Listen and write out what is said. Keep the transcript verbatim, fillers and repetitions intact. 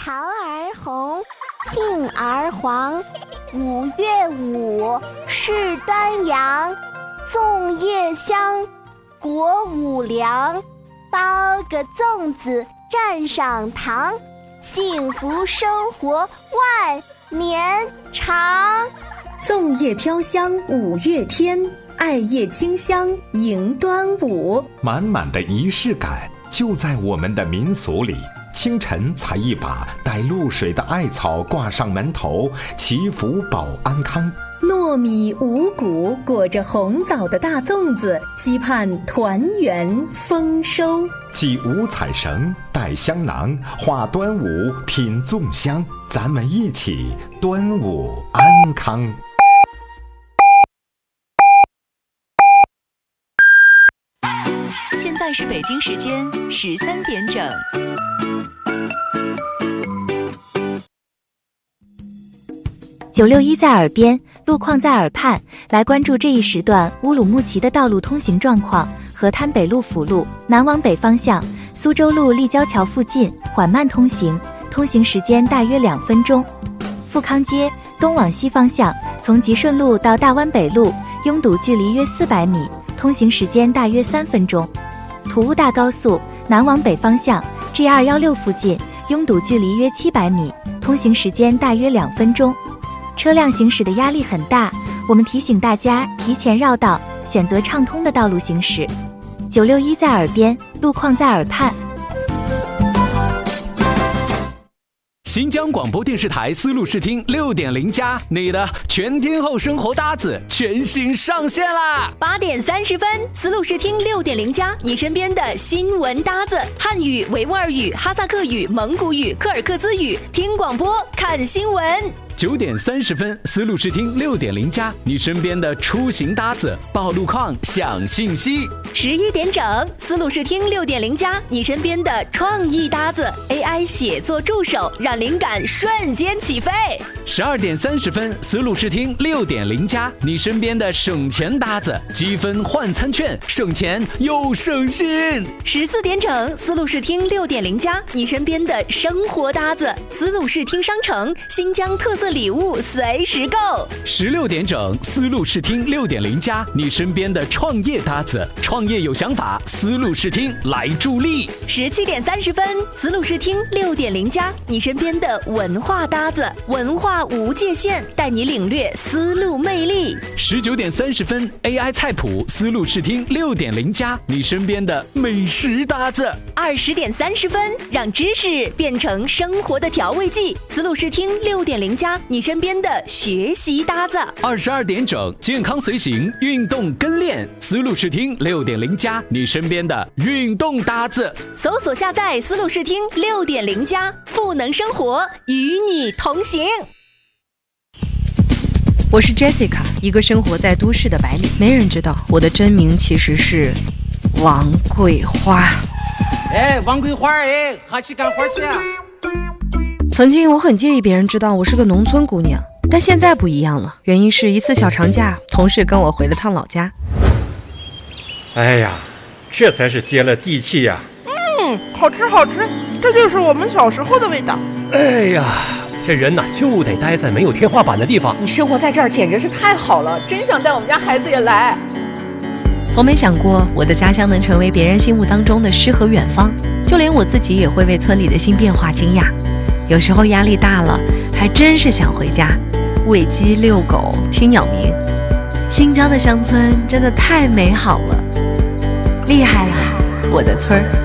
桃儿红，杏儿黄，五月五，是端阳。粽叶香，果五粮，包个粽子蘸上糖，幸福生活万年长。 粽叶飘香五月天，艾叶清香迎端午。 满满的仪式感就在我们的民俗里。清晨采一把带露水的艾草挂上门头，祈福保安康。 糯米五谷裹着红枣的大粽子，期盼团圆丰收。 系五彩绳，带香囊，画端午，品粽香，咱们一起端午安康。 现在是北京时间十三点整。 九六一在耳边，路况在耳畔，来关注这一时段乌鲁木齐的道路通行状况。河滩北路辅路南往北方向，苏州路立交桥附近缓慢通行，通行时间大约两分钟。富康街东往西方向，从吉顺路到大湾北路拥堵距离约四百米，通行时间大约三分钟。土乌大高速南往北方向 G 二一六附近拥堵距离约七百米，通行时间大约两分钟。车辆行驶的压力很大，我们提醒大家提前绕道，选择畅通的道路行驶。九六一在耳边，路况在耳畔。 新疆广播电视台丝路视听 六点零 加，你的全天候生活搭子全新上线啦！ 八点三十分，丝路视听 六点零 加，你身边的新闻搭子，汉语、维吾尔语、哈萨克语、蒙古语、柯尔克孜语，听广播看新闻。 九点三十分，丝路视听 六点零 加，你身边的出行搭子，报路况、享信息。 十一点整，丝路视听 六点零 加，你身边的创意搭子 ，A I 写作助手，让灵感瞬间起飞。 十二点三十分，丝路视听 六点零 加，你身边的省钱搭子，积分换餐券，省钱又省心。 十四点整，丝路视听 六点零 加，你身边的生活搭子，丝路视听商城，新疆特色礼物随时购。 十六点整，丝路视听 六点零 加，你身边的创业搭子，创业有想法，丝路视听来助力。 十七点三十分，丝路视听 六点零 加，你身边的文化搭子，文化无界限，带你领略丝路魅力。 十九点三十分 ，A I 菜谱，丝路视听 六点零 加，你身边的美食搭子。 二十点三十分，让知识变成生活的调味剂，丝路视听 六点零 加，你身边的学习搭子。 二十二点整，健康随行，运动跟练，丝路视听 六点零 加，你身边的运动搭子。 搜索下载丝路视听 六点零 加，赋能生活，与你同行。 我是 Jessica， 一个生活在都市的白领。没人知道我的真名其实是王桂花。 哎，王桂花，哎，哈去干活去啊！ 曾经我很介意别人知道我是个农村姑娘，但现在不一样了。原因是一次小长假，同事跟我回了趟老家。 哎呀，这才是接了地气呀！ 嗯，好吃好吃，这就是我们小时候的味道。 哎呀，这人呐就得待在没有天花板的地方。 你生活在这儿简直是太好了，真想带我们家孩子也来。 从没想过我的家乡能成为别人心目当中的诗和远方，就连我自己也会为村里的新变化惊讶。有时候压力大了，还真是想回家，喂鸡、遛狗、听鸟鸣。新疆的乡村真的太美好了，厉害了，我的村儿。